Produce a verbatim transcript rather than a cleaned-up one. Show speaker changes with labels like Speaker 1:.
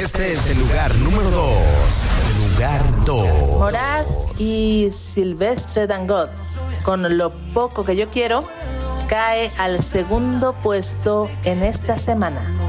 Speaker 1: Este es el lugar número dos. El lugar dos.
Speaker 2: Morad y Silvestre Dangot, con Lo poco que yo quiero, cae al segundo puesto en esta semana.